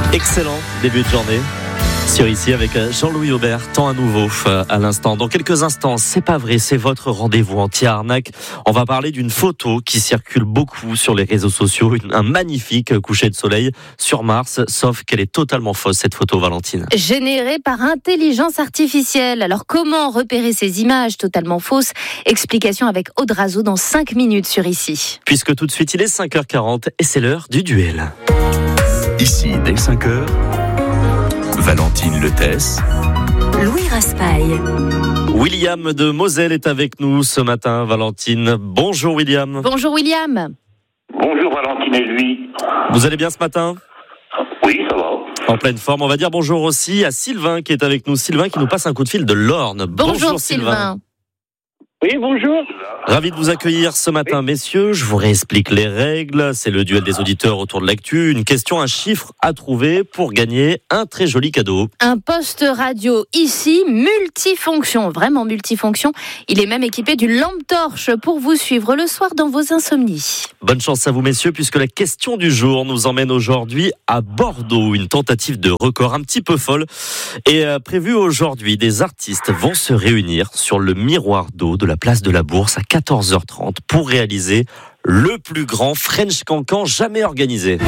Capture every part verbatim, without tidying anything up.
Excellent début de journée sur ici avec Jean-Louis Aubert, temps à nouveau à l'instant. Dans quelques instants, c'est pas vrai, c'est votre rendez-vous anti-arnaque. On va parler d'une photo qui circule beaucoup sur les réseaux sociaux, un magnifique coucher de soleil sur Mars, sauf qu'elle est totalement fausse cette photo, Valentine. Générée par intelligence artificielle. Alors comment repérer ces images totalement fausses? Explication avec Aude Razo dans cinq minutes sur ici. Puisque tout de suite il est cinq heures quarante et c'est l'heure du duel. Ici, dès cinq heures, Valentine Letès, Louis Raspail. William de Moselle est avec nous ce matin, Valentine. Bonjour William. Bonjour William. Bonjour Valentine et lui. Vous allez bien ce matin? Oui, ça va. En pleine forme. On va dire bonjour aussi à Sylvain qui est avec nous. Sylvain qui nous passe un coup de fil de l'Orne. Bonjour, bonjour Sylvain. Sylvain. Oui, bonjour. Ravi de vous accueillir ce matin, messieurs. Je vous réexplique les règles. C'est le duel des auditeurs autour de l'actu. Une question, un chiffre à trouver pour gagner un très joli cadeau. Un poste radio ici, multifonction, vraiment multifonction. Il est même équipé d'une lampe torche pour vous suivre le soir dans vos insomnies. Bonne chance à vous, messieurs, puisque la question du jour nous emmène aujourd'hui à Bordeaux. Une tentative de record un petit peu folle est prévue aujourd'hui. Des artistes vont se réunir sur le miroir d'eau de la place de la Bourse à quatorze heures trente pour réaliser le plus grand French Cancan jamais organisé.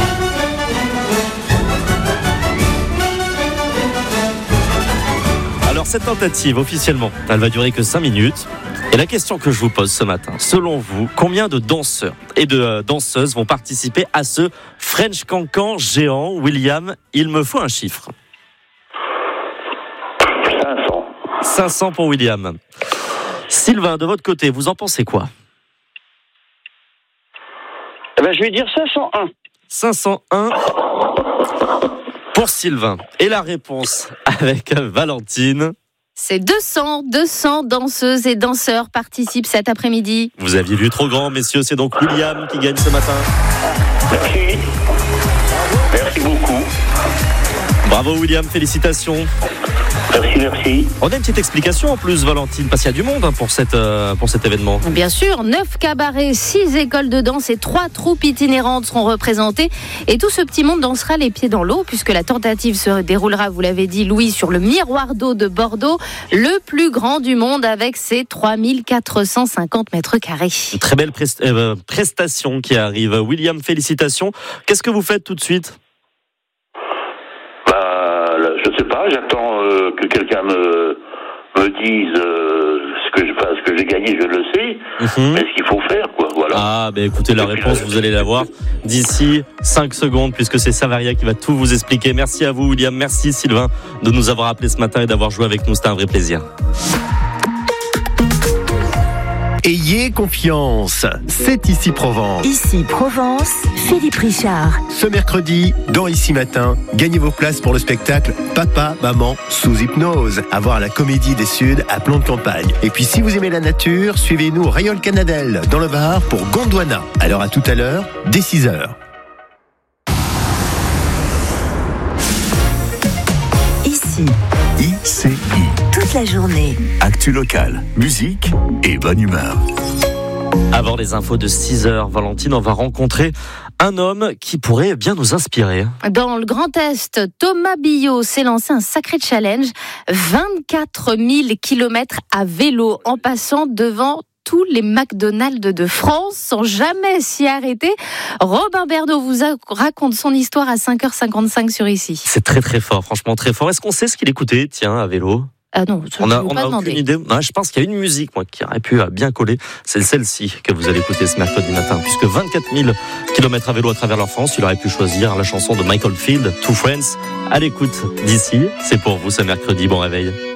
Alors cette tentative officiellement, elle va durer que cinq minutes. Et la question que je vous pose ce matin, selon vous, combien de danseurs et de danseuses vont participer à ce French Cancan géant? William, il me faut un chiffre. cinq cents. cinq cents pour William. Sylvain, de votre côté, vous en pensez quoi? Eh ben, je vais dire cinq cent un. cinq cent un pour Sylvain. Et la réponse avec Valentine? C'est deux cents, deux cents danseuses et danseurs participent cet après-midi. Vous aviez vu trop grand, messieurs, c'est donc William qui gagne ce matin. Merci. Merci beaucoup. Bravo William, félicitations. Merci, merci. On a une petite explication en plus, Valentine, parce qu'il y a du monde hein, pour, cette, euh, pour cet événement. Bien sûr, neuf cabarets, six écoles de danse et trois troupes itinérantes seront représentées. Et tout ce petit monde dansera les pieds dans l'eau, puisque la tentative se déroulera, vous l'avez dit Louis, sur le miroir d'eau de Bordeaux, le plus grand du monde avec ses trois mille quatre cent cinquante mètres carrés. Une très belle prest- euh, prestation qui arrive. William, félicitations. Qu'est-ce que vous faites tout de suite? Je sais pas, j'attends euh, que quelqu'un me, me dise euh, ce que je fasse, ce que j'ai gagné, je le sais, mm-hmm. mais ce qu'il faut faire, quoi, voilà. Ah, ben écoutez, la réponse, vous allez la voir d'ici cinq secondes, puisque c'est Savaria qui va tout vous expliquer. Merci à vous, William, merci Sylvain, de nous avoir appelés ce matin et d'avoir joué avec nous, c'était un vrai plaisir. Ayez confiance, c'est Ici Provence. Ici Provence, Philippe Richard. Ce mercredi, dans Ici Matin, gagnez vos places pour le spectacle Papa, Maman, sous hypnose, à voir à la Comédie des Suds à Plan de Campagne. Et puis si vous aimez la nature, suivez-nous au Rayol Canadel, dans le Var, pour Gondwana. Alors à tout à l'heure, dès six heures. Ici. I C I. Toute la journée. Actu locale, musique et bonne humeur. Avant les infos de six heures, Valentine, on va rencontrer un homme qui pourrait bien nous inspirer. Dans le Grand Est, Thomas Billot s'est lancé un sacré challenge. vingt-quatre mille kilomètres à vélo en passant devant tous les McDonald's de France sans jamais s'y arrêter. Robin Bernot vous a, raconte son histoire à cinq heures cinquante-cinq sur Ici. C'est très très fort, franchement très fort. Est-ce qu'on sait ce qu'il écoutait, tiens, à vélo? Ah non, ça, on je a, ne on pas a demander. aucune idée. Ah, je pense qu'il y a une musique moi, qui aurait pu bien coller. C'est celle-ci que vous allez écouter ce mercredi matin. Puisque vingt-quatre mille kilomètres à vélo à travers la France, il aurait pu choisir la chanson de Michael Field, Two Friends. À l'écoute d'ici, c'est pour vous ce mercredi. Bon réveil.